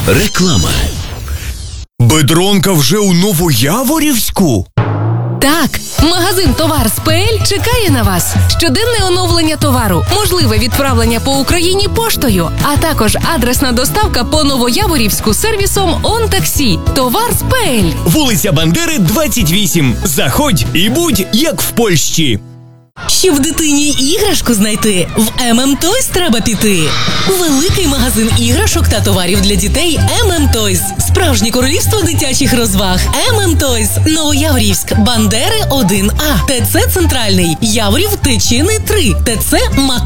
Реклама. Бедронка вже у Новояворівську? Так, магазин «Товар з ПЛ» чекає на вас. Щоденне оновлення товару, можливе відправлення по Україні поштою, а також адресна доставка по Новояворівську сервісом «ОнТаксі». «Товар з ПЛ». Вулиця Бандери, 28. Заходь і будь як в Польщі. Щоб дитині іграшку знайти, в Toys треба піти. Великий магазин іграшок та товарів для дітей Toys. Справжнє королівство дитячих розваг. Toys. Новояворівськ, Бандери 1А. ТЦ Центральний. Яворів, Тичини 3. ТЦ Мак.